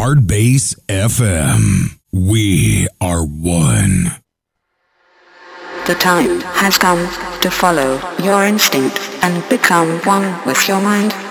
Heartbase FM. We are one. The time has come to follow your instinct and become one with your mind.